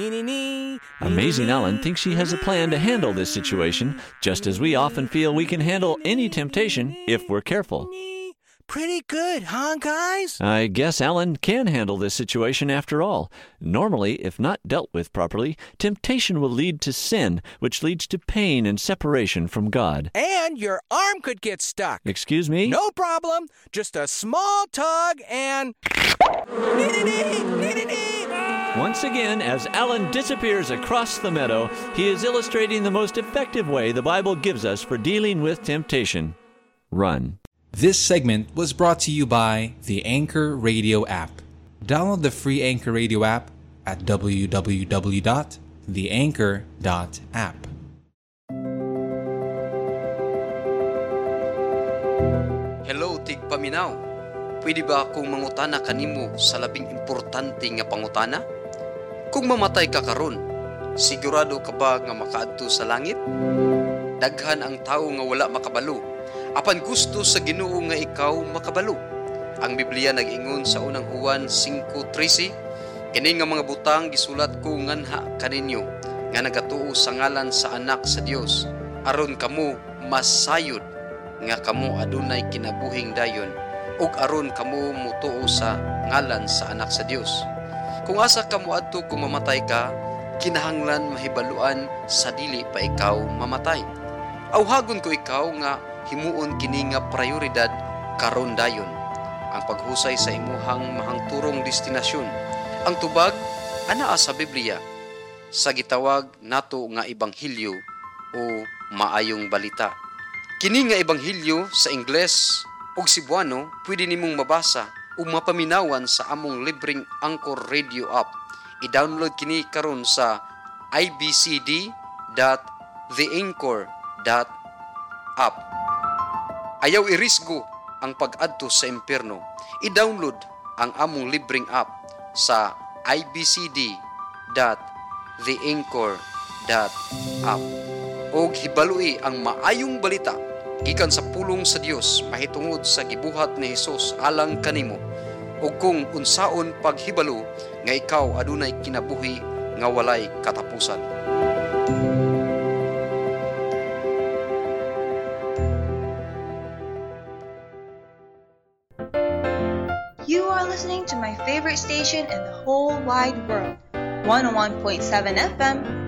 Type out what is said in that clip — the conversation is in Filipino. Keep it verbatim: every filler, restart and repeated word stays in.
Amazing Ellen thinks she has a plan to handle this situation, just as we often feel we can handle any temptation if we're careful. Pretty good, huh, guys? I guess Alan can handle this situation after all. Normally, if not dealt with properly, temptation will lead to sin, which leads to pain and separation from God. And your arm could get stuck. Excuse me? No problem. Just a small tug and... Once again, as Alan disappears across the meadow, he is illustrating the most effective way the Bible gives us for dealing with temptation. Run. This segment was brought to you by the Anchor Radio app. Download the free Anchor Radio app at w w w dot the anchor dot app. Hello, tigpaminaw. Pwede ba akong mangutana kanimo sa labing importante nga pangutana? Kung mamatay ka karon, sigurado ka ba nga makaadto sa langit? Daghan ang tawo nga wala makabalo. Apan gusto sa Ginoo nga ikaw makabalo. Ang Biblia nag-ingon sa unang Juan five thirteen, kini nga mga butang gisulat ko nganha kaninyo, nga nagatuo sa ngalan sa anak sa Dios, aron kamo masayod nga kamo adunay kinabuhing dayon, ug aron kamo mutuo sa ngalan sa anak sa Dios. Kung asa kamo adto kung mamatay ka, kinahanglan mahibaluan sa dili pa ikaw mamatay. Awhagon ko ikaw nga himuon kini nga prioridad karon dayon, ang paghusay sa imuhang mahangturong destinasyon. Ang tubag anaa sa Biblia sa gitawag nato nga ebanghelyo o maayong balita. Kini nga ebanghelyo sa Ingles ug Cebuano pwede nimong mabasa o mapaminawan sa among libreng Anchor Radio app. I-download kini karon sa i b c d dot the anchor dot app. Ayaw irisgo ang pag-adto sa impyerno. I-download ang among libreng app sa i b c d dot the anchor dot app. Og hibalui ang maayong balita gikan sa pulong sa Dios mahitungod sa gibuhat ni Hesus alang kanimo. Ug kung unsaon paghibalo nga ikaw adunay kinabuhi nga walay katapusan. You are listening to my favorite station in the whole wide world, one oh one point seven F M,